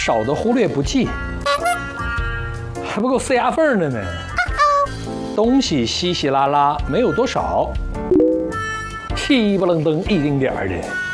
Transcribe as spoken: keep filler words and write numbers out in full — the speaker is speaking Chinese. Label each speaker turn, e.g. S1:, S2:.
S1: 少的忽略不计，还不够塞牙缝的呢。东西稀稀拉拉，没有多少，稀不楞登一丁点儿的。